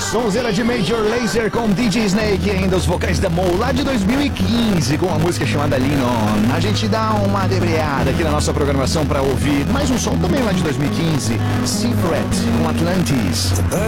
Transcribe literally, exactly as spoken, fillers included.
Sonzeira de Major Lazer com D J Snake e ainda os vocais da Mo lá de dois mil e quinze com a música chamada Lean On. A gente dá uma debreada aqui na nossa programação para ouvir mais um som também lá de dois mil e quinze, Secret com Atlantis.